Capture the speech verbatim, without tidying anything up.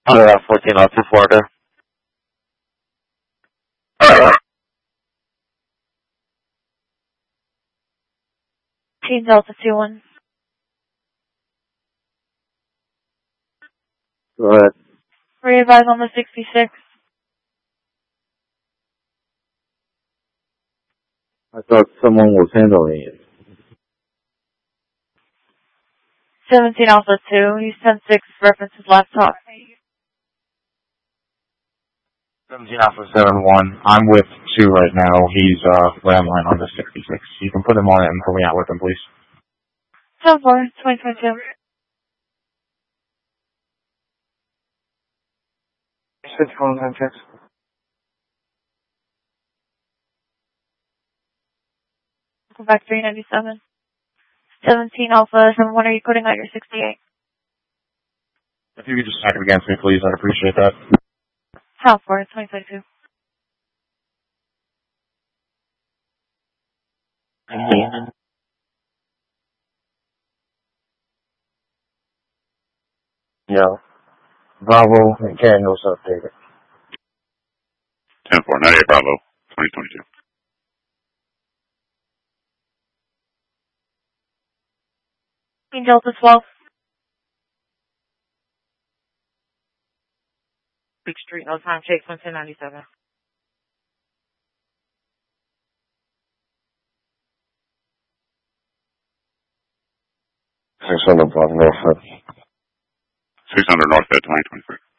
Uh, fourteen off to Florida. Team Delta two one. Go ahead. Re-advise on the sixty-six. I thought someone was handling it. seventeen Alpha two. He's ten six. References laptop. seventeen Alpha seven one. I'm with two right now. He's uh landline on the sixty-six. You can put him on it and pull me out with him, please. seven four. twenty twenty-two. Switch phone contacts. Go back three ninety-seven. seventeen Alpha seven one. Are you putting out your sixty-eight? If you could just stack it against me, please, I'd appreciate that. seven four. twenty twenty-two. Yeah. Bravo and Candles updated. ten four, ninety-eight Bravo, twenty twenty-two. Team Delta twelve. Big Street, no time, Chase one ten ninety-seven. six hundred block Northfed. six hundred Northfed, twenty twenty-three.